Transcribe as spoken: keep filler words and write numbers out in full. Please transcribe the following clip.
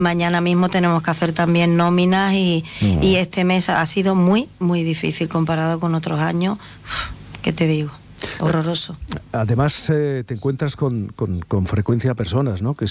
Mañana mismo tenemos que hacer también nóminas y, mm. y este mes ha sido muy, muy difícil comparado con otros años. Uf, ¿qué te digo? Horroroso. Además, eh, te encuentras con, con, con frecuencia personas, ¿no?, que